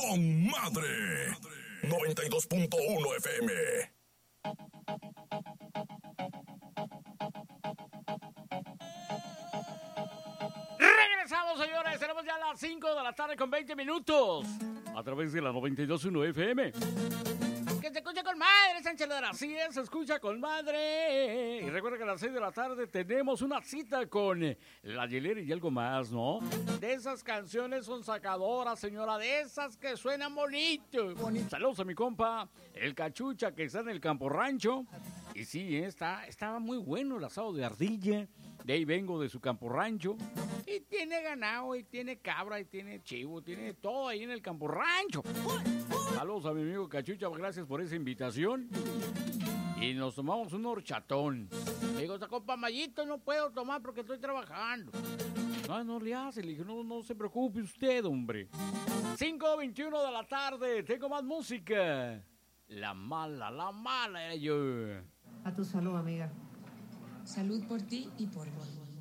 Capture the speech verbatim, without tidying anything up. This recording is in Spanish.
con madre. noventa y dos punto uno F M. Regresamos, señores. Tenemos ya las cinco de la tarde con veinte minutos. A través de la noventa y dos punto uno F M. Que se escucha con madre, Sánchez Ledra. Así es, se escucha con madre. Y recuerda que a las seis de la tarde tenemos una cita con la Hielera y algo más, ¿no? De esas canciones son sacadoras, señora. De esas que suenan bonito. bonito. Saludos a mi compa, el Cachucha, que está en el Campo Rancho. Y sí, está, estaba muy bueno el asado de ardilla. De ahí vengo, de su Campo Rancho. Y tiene ganado, y tiene cabra, y tiene chivo, tiene todo ahí en el Campo Rancho. Saludos a mi amigo Cachucha, gracias por esa invitación. Y nos tomamos un horchatón. Le digo, compa Mayito, no puedo tomar porque estoy trabajando. No, no le hace, le dije, no, no se preocupe usted, hombre. cinco veintiuno de la tarde, tengo más música. La mala, la mala era yo. A tu salud, amiga. Salud por ti y por vos.